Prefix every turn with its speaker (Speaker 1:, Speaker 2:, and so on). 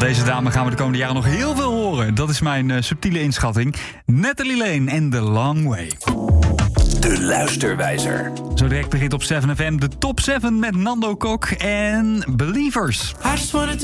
Speaker 1: Deze dame gaan we de komende jaren nog heel veel horen. Dat is mijn subtiele inschatting. Natalie Lane en The Long Way.
Speaker 2: De Luisterwijzer.
Speaker 1: Zo direct begint op 7FM de top 7 met Nando Kok en Believers.